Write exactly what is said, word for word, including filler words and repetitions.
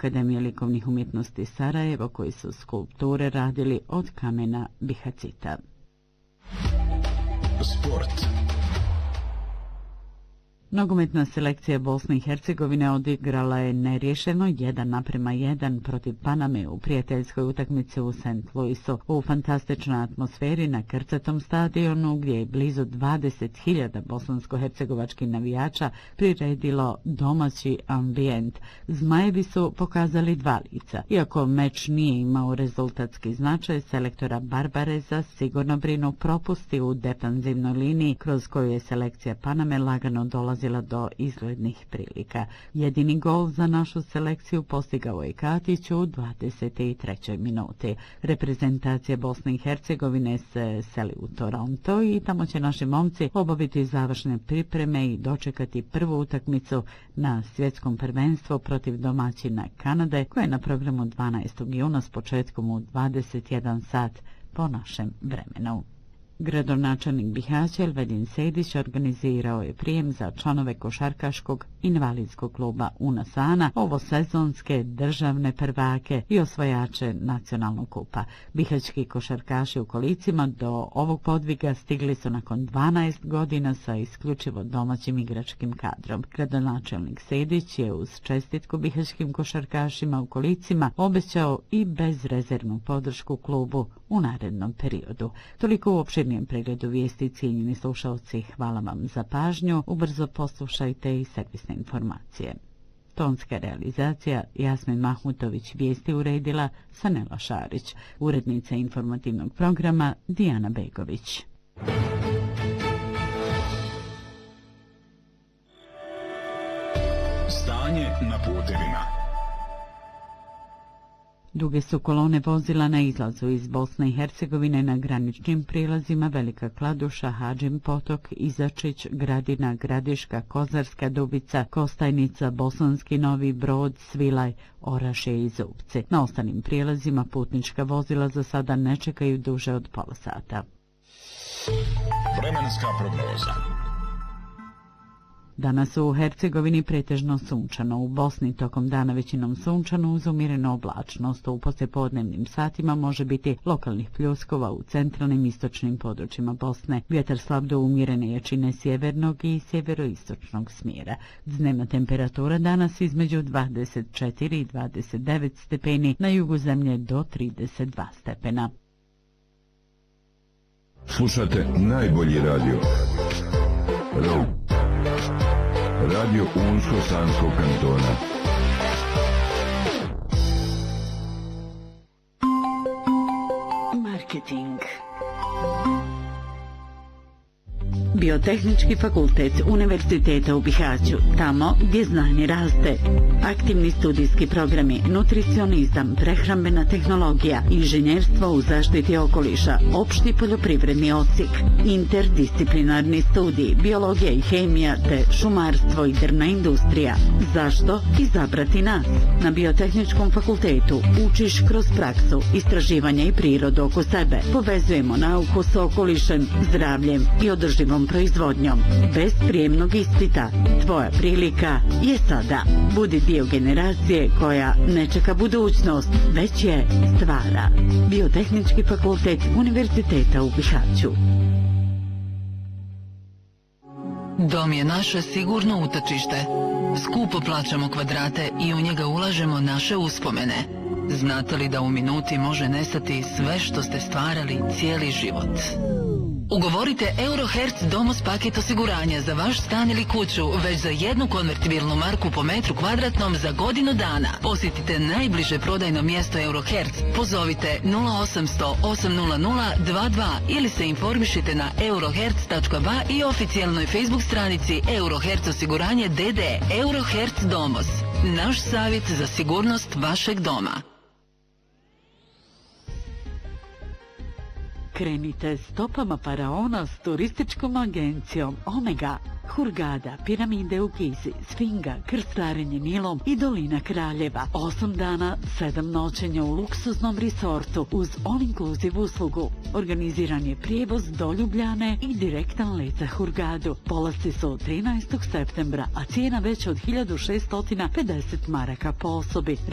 Akademije likovnih umjetnosti Sarajevo, koji su skulpture radili od kamena bihacita. Sport. Nogometna selekcija Bosne i Hercegovine odigrala je neriješeno jedan naprema jedan protiv Paname u prijateljskoj utakmici u Saint Louisu u fantastičnoj atmosferi na krcatom stadionu, gdje je blizu dvadeset hiljada bosansko-hercegovačkih navijača priredilo domaći ambijent. Zmajevi su pokazali dva lica. Iako meč nije imao rezultatski značaj, selektora Barbareza sigurno brinu propusti u defanzivnoj liniji, kroz koju je selekcija Paname lagano dolazila do izglednih prilika. Jedini gol za našu selekciju postigao je Katić u dvadeset trećoj minuti. Reprezentacija Bosne i Hercegovine se seli u Toronto i tamo će naši momci obaviti završne pripreme i dočekati prvu utakmicu na svjetskom prvenstvu protiv domaćina Kanade, koja je na programu dvanaestog juna s početkom u dvadeset jedan sat po našem vremenu. Gradonačelnik Bihaća Elvedin Sejdić organizirao je prijem za članove košarkaškog invalidskog kluba Unasana, ovo sezonske državne prvake i osvajače nacionalnog kupa. Bihaćki košarkaši u kolicima do ovog podviga stigli su nakon dvanaest godina sa isključivo domaćim igračkim kadrom. Gradonačelnik Sejdić je uz čestitku bihaćkim košarkašima u kolicima obećao i bezrezervnu podršku klubu u narednom periodu. Toliko u opširnijem pregledu vijesti, cijenjeni slušalci, hvala vam za pažnju, ubrzo poslušajte i servisne informacije. Tonska realizacija Jasmin Mahmutović, vijesti uredila Sanela Šarić, urednica informativnog programa Dijana Begović. Stanje na putevima. Duge su kolone vozila na izlazu iz Bosne i Hercegovine na graničnim prilazima Velika Kladuša, Hadžin Potok, Izačić, Gradina, Gradiška, Kozarska Dubica, Kostajnica, Bosanski Novi Brod, Svilaj, Orašje i Zubci. Na ostalim prijelazima putnička vozila za sada ne čekaju duže od pola sata. Vremenska prognoza. Danas u Hercegovini pretežno sunčano, u Bosni tokom dana većinom sunčano uz umjerenu oblačnost. U poslijepodnevnim satima može biti lokalnih pljuskova u centralnim istočnim područjima Bosne. Vjetar slab do umjerene jačine sjevernog i sjeveroistočnog smjera. Dnevna temperatura danas između dvadeset četiri i dvadeset devet stepeni, na jugu zemlje do trideset dva stepena. Slušate najbolji radio. Radio Unsko-Sanskog kantona. Marketing. Biotehnički fakultet Univerziteta u Bihaću, tamo gdje znanje raste. Aktivni studijski programi, nutricionizam, prehrambena tehnologija, inženjerstvo u zaštiti okoliša, opšti poljoprivredni odsjek, interdisciplinarni studij, biologija i hemija te šumarstvo i drvna industrija. Zašto izabrati nas? Na Biotehničkom fakultetu učiš kroz praksu, istraživanja i prirodu oko sebe. Povezujemo nauku s okolišem, zdravljem i održivom proizvodnjom. Bez prijemnog ispita, tvoja prilika je sada. Budi dio generacije koja ne čeka budućnost, već je stvara. Biotehnički fakultet Univerziteta u Bihaću. Dom je naše sigurno utočište. Skupo plaćamo kvadrate i u njega ulažemo naše uspomene. Znate li da u minuti može nestati sve što ste stvarali cijeli život? Ugovorite Eurohertz Domos paket osiguranja za vaš stan ili kuću već za jednu konvertibilnu marku po metru kvadratnom za godinu dana. Posjetite najbliže prodajno mjesto Eurohertz, pozovite nula osamsto osam nula nula dva dva ili se informišite na eurohertz tačka ba i oficijalnoj Facebook stranici Eurohertz osiguranje D D. Eurohertz Domos, naš savjet za sigurnost vašeg doma. Krenite stopama faraona s turističkom agencijom Omega. Hurgada, piramide u Gizi, Sfinga, krstarenje Nilom i dolina Kraljeva. Osam dana, sedam noćenja u luksuznom resortu uz all-inclusive uslugu. Organiziran je prijevoz do Ljubljane i direktan let za Hurgadu. Polasci su trinaestog septembra, a cijena već od hiljadu šeststo pedeset maraka po osobi.